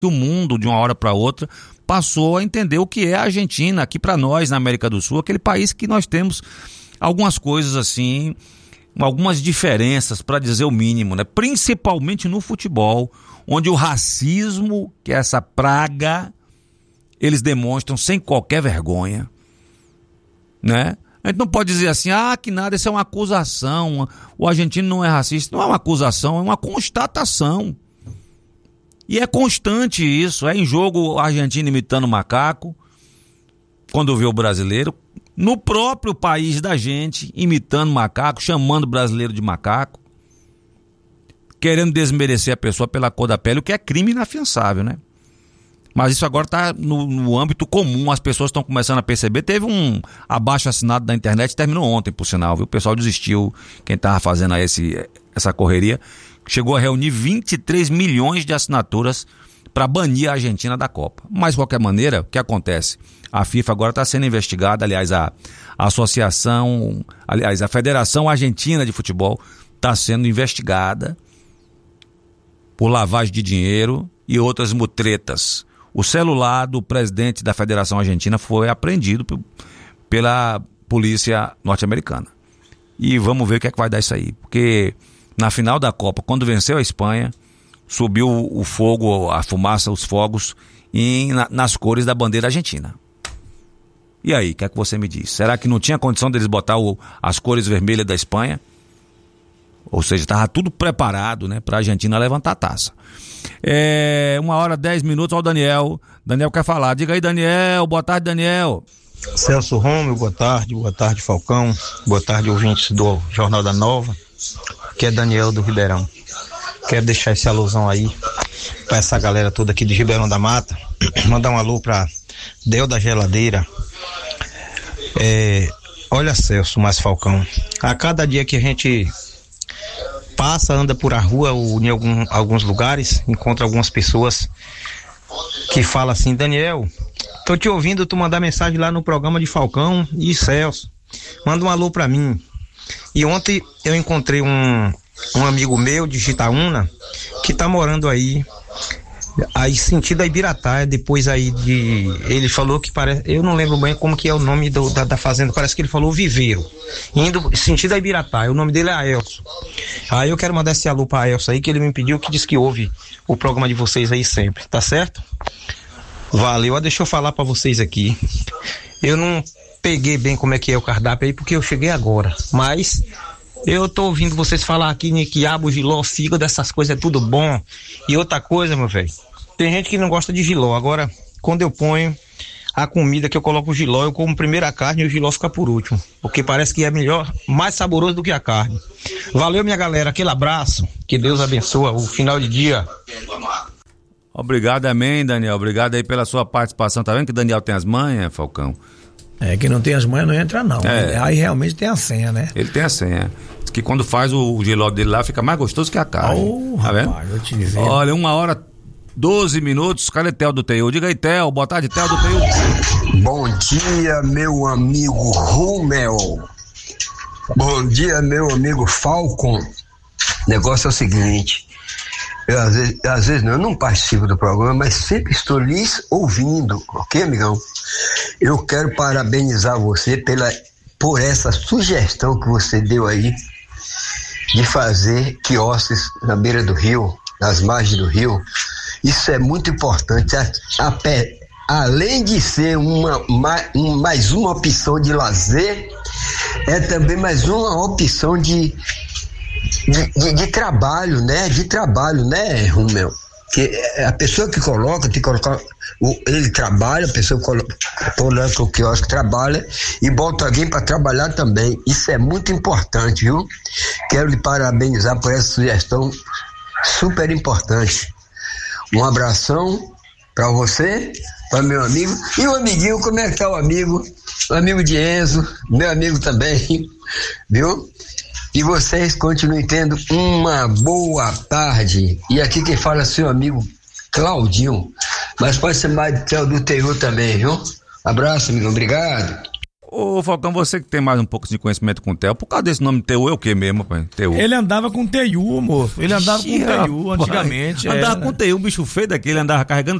o mundo, de uma hora para outra, passou a entender o que é a Argentina, aqui para nós, na América do Sul, aquele país que nós temos algumas coisas assim, algumas diferenças, para dizer o mínimo, né? Principalmente no futebol, onde o racismo, que é essa praga, eles demonstram sem qualquer vergonha, né? A gente não pode dizer assim, que nada, isso é uma acusação, o argentino não é racista. Não é uma acusação, é uma constatação. E é constante isso, é em jogo a Argentina imitando o macaco, quando vê o brasileiro, no próprio país da gente, imitando macaco, chamando o brasileiro de macaco, querendo desmerecer a pessoa pela cor da pele, o que é crime inafiançável, né? Mas isso agora está no âmbito comum, as pessoas estão começando a perceber. Teve um abaixo-assinado da internet, terminou ontem, por sinal, viu? O pessoal desistiu, quem estava fazendo essa correria, chegou a reunir 23 milhões de assinaturas para banir a Argentina da Copa. Mas, de qualquer maneira, o que acontece? A FIFA agora está sendo investigada, aliás, a Federação Argentina de Futebol está sendo investigada por lavagem de dinheiro e outras mutretas. O celular do presidente da Federação Argentina foi apreendido pela polícia norte-americana. E vamos ver o que é que vai dar isso aí. Porque na final da Copa, quando venceu a Espanha, subiu o fogo, a fumaça, os fogos nas cores da bandeira argentina. E aí, o que é que você me diz? Será que não tinha condição deles botar as cores vermelhas da Espanha? Ou seja, estava tudo preparado, né, para a Argentina levantar a taça. 1h10, olha o Daniel. Daniel quer falar. Diga aí, Daniel. Boa tarde, Daniel. Celso Romeu, boa tarde, Falcão. Boa tarde, ouvintes do Jornal da Nova. Aqui é Daniel do Ribeirão. Quero deixar essa alusão aí para essa galera toda aqui de Ribeirão da Mata. Mandar um alô para Del da Geladeira. Olha, Celso, mais Falcão, a cada dia que a gente anda por a rua ou em alguns lugares, encontra algumas pessoas que falam assim: Daniel, tô te ouvindo tu mandar mensagem lá no programa de Falcão e Celso, manda um alô pra mim. E ontem eu encontrei um amigo meu de Itaúna que tá morando aí sentido a Ibiratá, depois aí ele falou que parece, eu não lembro bem como que é o nome da fazenda, parece que ele falou Viveiro, indo sentido a Ibiratá, o nome dele é Aelson. Aí eu quero mandar esse alô pra Aelson aí, que ele me pediu, que diz que ouve o programa de vocês aí sempre, tá certo? Valeu, deixa eu falar pra vocês aqui, eu não peguei bem como é que é o cardápio aí, porque eu cheguei agora, mas eu tô ouvindo vocês falar aqui, né, quiabo, jiló, fígado, essas coisas é tudo bom. E outra coisa, meu velho, tem gente que não gosta de jiló. Agora, quando eu ponho a comida que eu coloco o jiló, eu como primeiro a carne e o jiló fica por último, porque parece que é melhor, mais saboroso do que a carne. Valeu, minha galera, aquele abraço, que Deus abençoe o final de dia. Obrigado, amém, Daniel, obrigado aí pela sua participação. Tá vendo que Daniel tem as manhas, Falcão? Quem não tem as manhas não entra não. Aí realmente tem a senha, né? Ele tem a senha. Diz que quando faz o giló dele lá, fica mais gostoso que a carne. Tá vendo? Rapaz, eu te dizer. Olha, 1h12. Cadê Theo do TU? Diga aí, Theo. Boa tarde, Theo do TU. Bom dia, meu amigo Romeu. Bom dia, meu amigo Falcon. O negócio é o seguinte. Às vezes eu não participo do programa, mas sempre estou lhes ouvindo, ok, amigão? Eu quero parabenizar você por essa sugestão que você deu aí de fazer quiosques na beira do rio, nas margens do rio. Isso é muito importante, além de ser mais uma opção de lazer, é também mais uma opção de trabalho, né? De trabalho, né, Romeu? Que a pessoa que coloca, tem que colocar, ele trabalha, a pessoa coloca o quiosque, trabalha e bota alguém para trabalhar também. Isso é muito importante, viu? Quero lhe parabenizar por essa sugestão super importante. Um abração para você, para meu amigo. E o amiguinho, como é que tá o amigo? O amigo de Enzo, meu amigo também, viu? E vocês continuem tendo uma boa tarde. E aqui quem fala é seu amigo Claudinho, mas pode ser mais do TU também, viu? Abraço, amigo, obrigado. Ô, Falcão, você que tem mais um pouco de conhecimento com o Theo, por causa desse nome TU é o que mesmo, pai? TU. Ele andava com TU, moço. Ele andava com TU antigamente. Andava com TU, bicho feio daquele, andava carregando